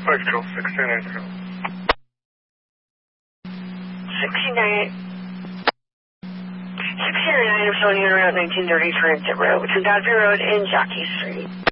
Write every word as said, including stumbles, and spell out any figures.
Spectral, sixty-nine zero. sixty-nine. sixty-nine, I'm showing you around nineteen thirty Transit Road, between Godfrey Road and Jockey Street.